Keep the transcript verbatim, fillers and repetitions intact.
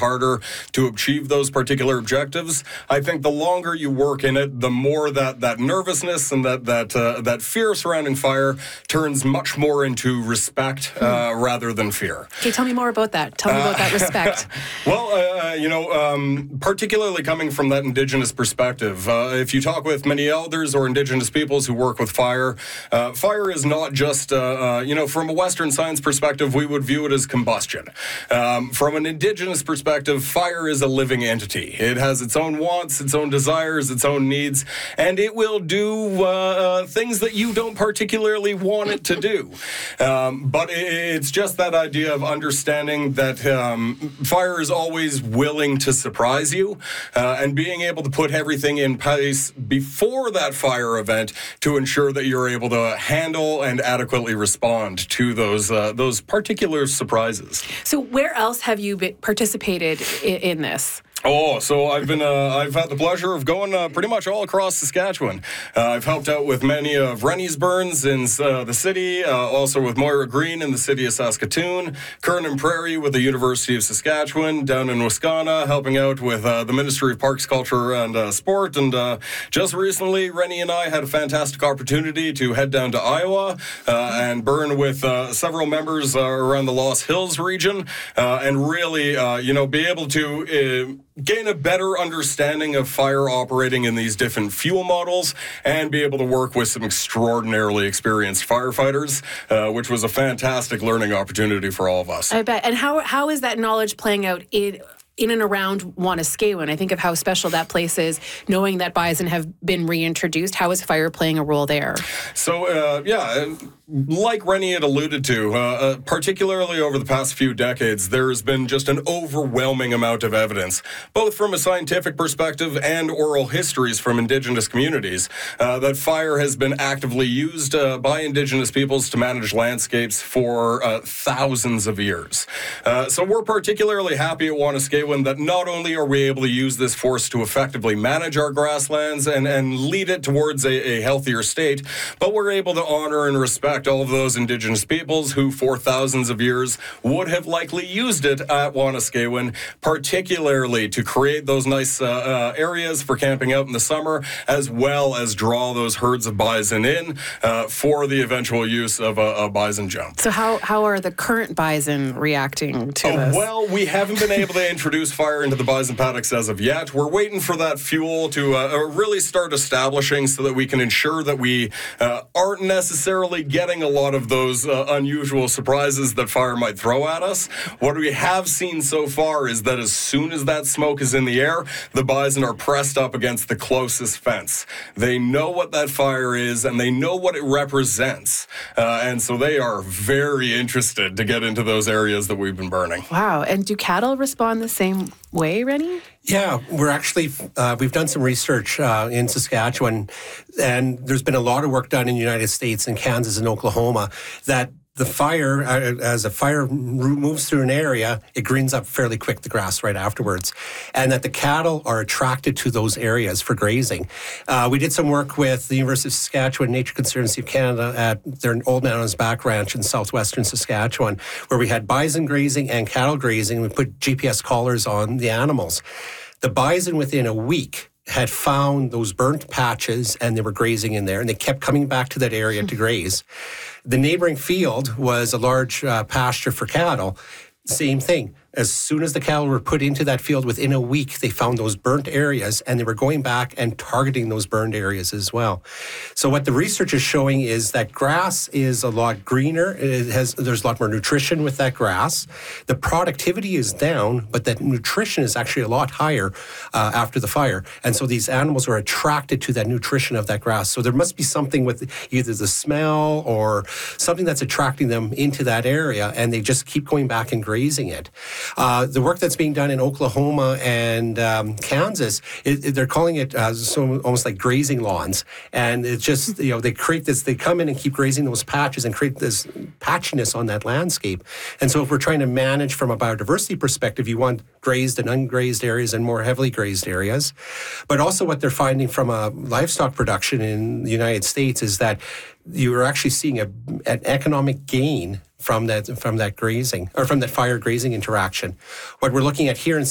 harder to achieve those particular objectives. I think the longer you work in it, the more that, that nervousness and that that uh, that fear surrounding fire turns much more into respect uh, hmm. rather than fear. Okay, tell me more about that. Tell me about that respect. Well, uh, you know, um, particularly coming from that Indigenous perspective, uh, if you talk with many elders or Indigenous peoples who work with fire, uh, fire is not just, uh, uh, you know, from a Western science perspective, we would view it as combustion. Um, from an Indigenous perspective, fire is a living entity. It has its own wants, its own desires, its own needs, and it will do uh, uh, things that you don't particularly want it to do. Um, but it's just that idea of understanding that um, fire is always willing to surprise you, uh, and being able to put everything in place before that fire event to ensure that you're able to handle and adequately respond to those uh, those particular surprises. So where else have you been, participated in, in this? Oh, so I've been, uh, I've had the pleasure of going uh, pretty much all across Saskatchewan. Uh, I've helped out with many of Rennie's burns in uh, the city, uh, also with Moira Green in the city of Saskatoon, Kernan Prairie with the University of Saskatchewan, down in Wascana, helping out with uh, the Ministry of Parks, Culture and uh, Sport. And uh, just recently, Rennie and I had a fantastic opportunity to head down to Iowa uh, and burn with uh, several members uh, around the Lost Hills region, uh, and really, uh, you know, be able to Uh, gain a better understanding of fire operating in these different fuel models and be able to work with some extraordinarily experienced firefighters, uh, which was a fantastic learning opportunity for all of us. I bet. And how how is that knowledge playing out in in and around Wanuskewin? I think of how special that place is, knowing that bison have been reintroduced. How is fire playing a role there? So, uh, yeah, like Rennie had alluded to, uh, uh, particularly over the past few decades, there has been just an overwhelming amount of evidence, both from a scientific perspective and oral histories from Indigenous communities, uh, that fire has been actively used uh, by Indigenous peoples to manage landscapes for uh, thousands of years. Uh, so we're particularly happy at Wanuskewin that not only are we able to use this force to effectively manage our grasslands and, and lead it towards a, a healthier state, but we're able to honor and respect all of those Indigenous peoples who for thousands of years would have likely used it at Wanuskewin, particularly to create those nice uh, uh, areas for camping out in the summer, as well as draw those herds of bison in uh, for the eventual use of a, a bison jump. So how, how are the current bison reacting to oh, this? Well, we haven't been able to introduce fire into the bison paddocks as of yet. We're waiting for that fuel to uh, really start establishing so that we can ensure that we uh, aren't necessarily getting a lot of those uh, unusual surprises that fire might throw at us. What we have seen so far is that as soon as that smoke is in the air, the bison are pressed up against the closest fence. They know what that fire is and they know what it represents. Uh, and so they are very interested to get into those areas that we've been burning. Wow. And do cattle respond the same way, Rennie? Yeah, we're actually, uh, we've done some research uh, in Saskatchewan, and there's been a lot of work done in the United States and Kansas and Oklahoma that the fire, uh, as a fire moves through an area, it greens up fairly quick, the grass right afterwards, and that the cattle are attracted to those areas for grazing. Uh, we did some work with the University of Saskatchewan Nature Conservancy of Canada at their Old Mountains Back Ranch in southwestern Saskatchewan, where we had bison grazing and cattle grazing. We put G P S collars on the animals. The bison, within a week, had found those burnt patches and they were grazing in there, and they kept coming back to that area to graze. The neighboring field was a large uh, pasture for cattle. Same thing. As soon as the cattle were put into that field, within a week, they found those burnt areas, and they were going back and targeting those burned areas as well. So what the research is showing is that grass is a lot greener. It has, there's a lot more nutrition with that grass. The productivity is down, but that nutrition is actually a lot higher uh, after the fire. And so these animals are attracted to that nutrition of that grass. So there must be something with either the smell or something that's attracting them into that area, and they just keep going back and grazing it. Uh, the work that's being done in Oklahoma and um, Kansas, it, it, they're calling it uh, so almost like grazing lawns. And it's just, you know, they create this, they come in and keep grazing those patches and create this patchiness on that landscape. And so if we're trying to manage from a biodiversity perspective, you want grazed and ungrazed areas and more heavily grazed areas. But also what they're finding from a livestock production in the United States is that you are actually seeing a, an economic gain from that from that grazing or from that fire grazing interaction. What we're looking at here in